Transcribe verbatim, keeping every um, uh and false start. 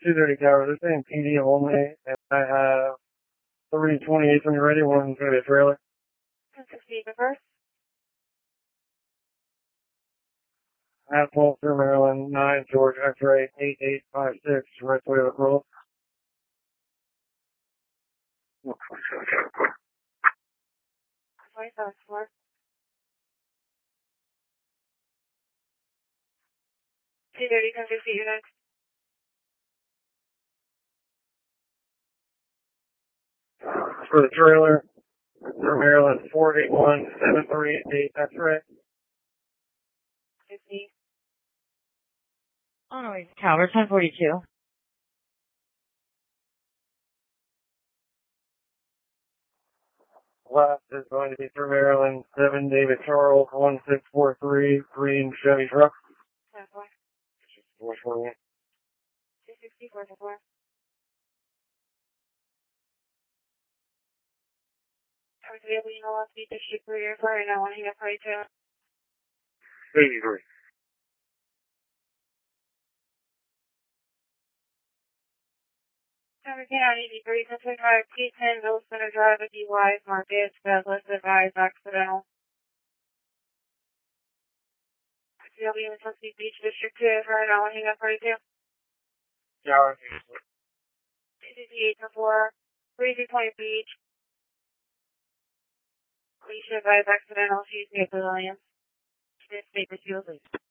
two thirty Tower, this ain't P D only, and I have three twenty-eight when you're ready, one's going to be a trailer. sixty first. Asphalt through Maryland, nine George X-ray, eight eight five six, right way of roll. twenty-seven floor. two thirty, come to see you next. For the trailer, through Maryland, four eight one seven three eight, that's right. fifty. Oh, no, Tower, ten forty-two. Last is going to be through Maryland, seven David Charles, one six four three, green Chevy truck. ten four. Which one? two sixty, four to four. I was able to know last week to shoot for your car, and I want to hang up right to eighty-three. Number ten on eighty-three, Central Drive, P ten, Middle Center Drive, D Y, Market, Douglas, advised, accidental. C W in Chesapeake Beach, District two, right, I want to hang up right to Tower. two fifty-eight to four, thirty-three Point Beach. Please advise accidental, she's near Pavilion. This paper, see you later.